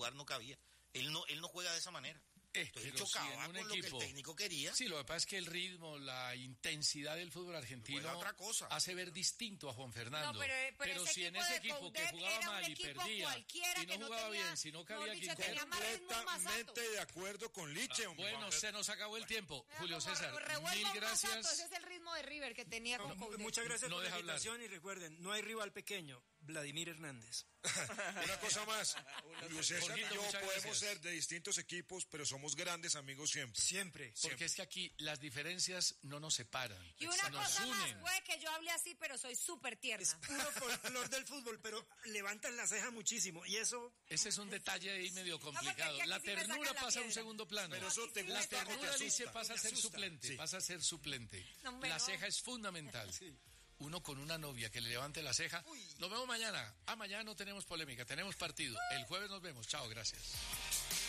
jugar no cabía. Él no juega de esa manera. Entonces chocaba con lo que el técnico quería. Sí, lo que pasa es que el ritmo, la intensidad del fútbol argentino otra cosa. hace ver distinto a Juan Fernando. No, pero si en ese equipo que jugaba mal y perdía y no jugaba bien, si no cabía quien completamente de acuerdo con Liche. Bueno, se nos acabó el tiempo. Julio César, mil gracias. Ese es el ritmo de River que tenía con Coudet. Muchas gracias por la invitación y recuerden, no hay rival pequeño, Vladimir Hernández. Una cosa más, Julio César y yo podemos gracias. ser de distintos equipos, pero somos grandes amigos siempre. Siempre. Porque es que aquí las diferencias no nos separan. Y una nos cosa unen. más, puede que yo hable así, pero soy súper tierna. Es puro folclor del fútbol, pero levantan la ceja muchísimo. Y eso... Ese es un detalle ahí medio complicado. porque La aquí sí me ternura sacan la pasa a un piedra. segundo plano. Pero eso te La gusta o te ternura dice asusta. pasa a ser Te asusta. suplente. Sí. Pasa a ser suplente. No, La no. ceja es fundamental. Sí. Uno con una novia que le levante la ceja. Nos vemos mañana. Mañana no tenemos polémica, tenemos partido. El jueves nos vemos. Chao, gracias.